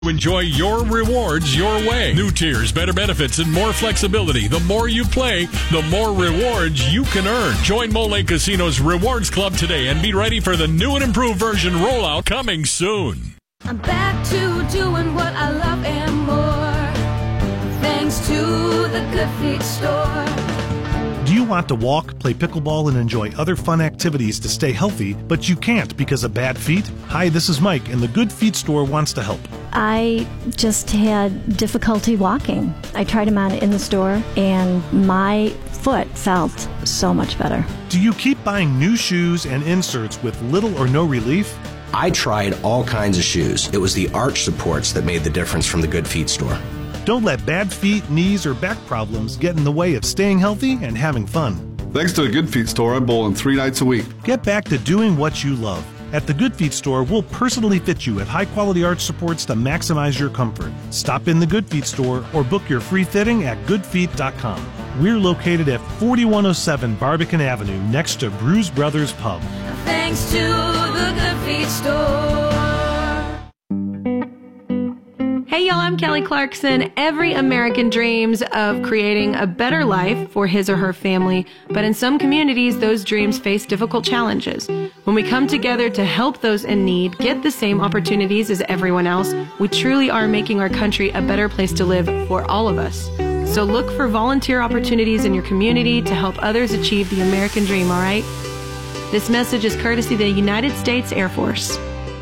Enjoy your rewards your way. New tiers, better benefits, and more flexibility. The more you play, the more rewards you can earn. Join Mole Casino's Rewards Club today and be ready for the new and improved version rollout coming soon. I'm back to doing what I love and more, thanks to the Good Feet store. Do you want to walk, play pickleball, and enjoy other fun activities to stay healthy, but you can't because of bad feet? Hi, this is Mike, and the Good Feet store wants to help. I just had difficulty walking. I tried them on in the store, and my foot felt so much better. Do you keep buying new shoes and inserts with little or no relief? I tried all kinds of shoes. It was the arch supports that made the difference from the Good Feet store. Don't let bad feet, knees, or back problems get in the way of staying healthy and having fun. Thanks to the Good Feet store, I'm bowling 3 nights a week. Get back to doing what you love. At the Good Feet store, we'll personally fit you at high-quality arch supports to maximize your comfort. Stop in the Good Feet store or book your free fitting at goodfeet.com. We're located at 4107 Barbican Avenue, next to Bruise Brothers Pub. Thanks to the Good Feet store. Hey y'all, I'm Kelly Clarkson. Every American dreams of creating a better life for his or her family, but in some communities, those dreams face difficult challenges. When we come together to help those in need get the same opportunities as everyone else, we truly are making our country a better place to live for all of us. So look for volunteer opportunities in your community to help others achieve the American dream, all right? This message is courtesy of the United States Air Force.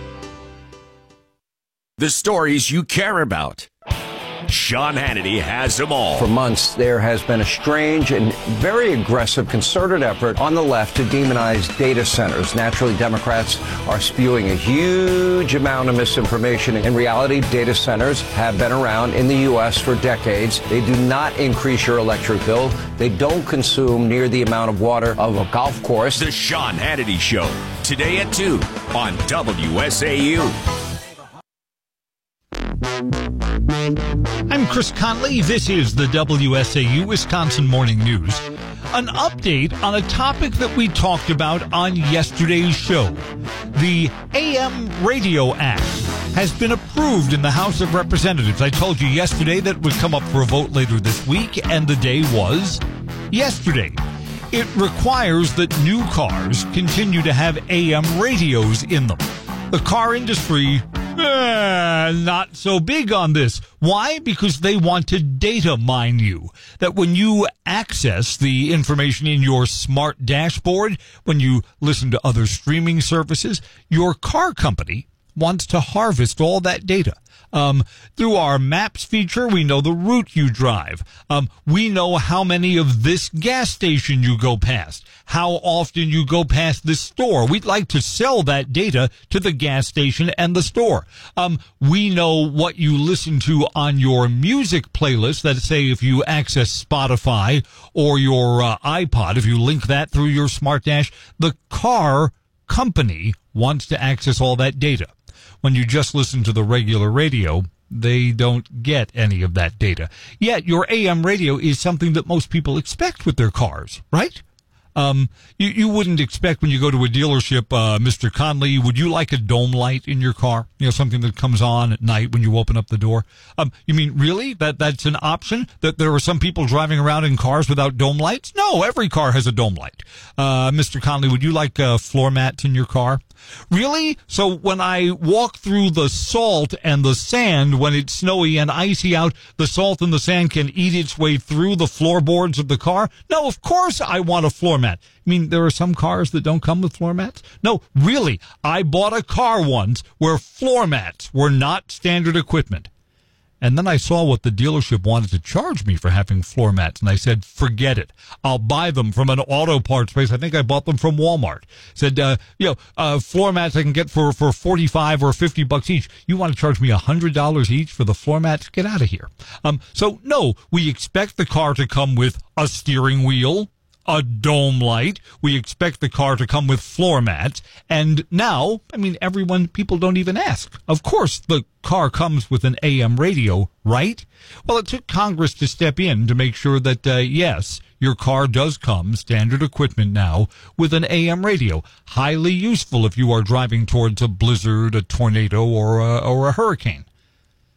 The stories you care about. Sean Hannity has them all. For months, there has been a strange and very aggressive concerted effort on the left to demonize data centers. Naturally, Democrats are spewing a huge amount of misinformation. In reality, data centers have been around in the U.S. for decades. They do not increase your electric bill. They don't consume near the amount of water of a golf course. The Sean Hannity Show, today at 2 on WSAU. I'm Chris Conley. This is the WSAU Wisconsin Morning News. An update on a topic that we talked about on yesterday's show. The AM Radio Act has been approved in the House of Representatives. I told you yesterday that it would come up for a vote later this week, and the day was yesterday. It requires that new cars continue to have AM radios in them. The car industry, not so big on this. Why? Because they want to data mine you. That when you access the information in your smart dashboard, when you listen to other streaming services, your car company wants to harvest all that data. Through our Maps feature, we know the route you drive. We know how many of this gas station you go past, how often you go past this store. We'd like to sell that data to the gas station and the store. We know what you listen to on your music playlist. That say if you access Spotify or your iPod, if you link that through your smart dash, the car company wants to access all that data. When you just listen to the regular radio, they don't get any of that data. Yet your AM radio is something that most people expect with their cars, right? You wouldn't expect when you go to a dealership, Mr. Conley, would you like a dome light in your car? You know, something that comes on at night when you open up the door. You mean, really? That's an option? That there are some people driving around in cars without dome lights? No, every car has a dome light. Mr. Conley, would you like floor mats in your car? Really? So when I walk through the salt and the sand, when it's snowy and icy out, the salt and the sand can eat its way through the floorboards of the car? No, of course I want a floor mat. I mean, there are some cars that don't come with floor mats? No, really. I bought a car once where floor mats were not standard equipment. And then I saw what the dealership wanted to charge me for having floor mats, and I said, forget it. I'll buy them from an auto parts place. I think I bought them from Walmart. Said, floor mats I can get for $45 or $50 each. You want to charge me $100 each for the floor mats? Get out of here. So no, we expect the car to come with a steering wheel, a dome light. We expect the car to come with floor mats. And now, people don't even ask. Of course, the car comes with an AM radio, right? Well, it took Congress to step in to make sure that, yes, your car does come, standard equipment now, with an AM radio. Highly useful if you are driving towards a blizzard, a tornado, or a hurricane.